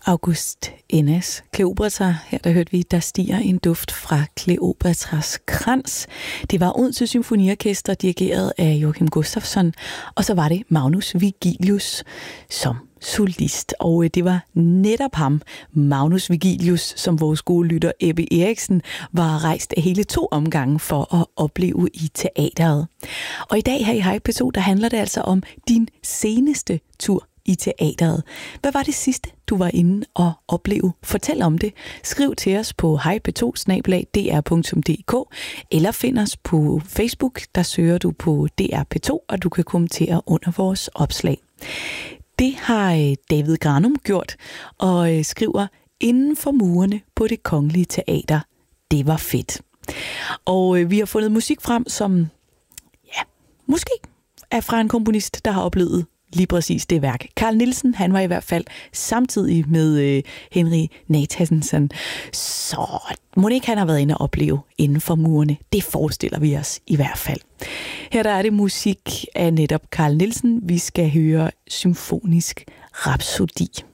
August Enes, Kleopatra. Her der hørte vi, der stiger en duft fra Kleopatras krans. Det var Odense Symfoniorkester, dirigeret af Joachim Gustafsson, og så var det Magnus Vigilius som solist. Og det var netop ham, Magnus Vigilius, som vores gode lytter Ebbe Eriksen var rejst af hele 2 omgange for at opleve i teateret. Og i dag her i Hej P2, der handler det altså om din seneste tur i teateret. Hvad var det sidste, du var inde og opleve? Fortæl om det. Skriv til os på hejp2@dr.dk eller find os på Facebook. Der søger du på DR P2, og du kan kommentere under vores opslag. Det har David Granum gjort og skriver inden for murene på Det Kongelige Teater. Det var fedt. Og vi har fundet musik frem, som måske er fra en komponist, der har oplevet lige præcis det værk. Carl Nielsen, han var i hvert fald samtidig med Henry Nathansen. Så må ikke han har været inde og opleve inden for murene. Det forestiller vi os i hvert fald. Her der er det musik af netop Carl Nielsen. Vi skal høre Symfonisk Rhapsodi.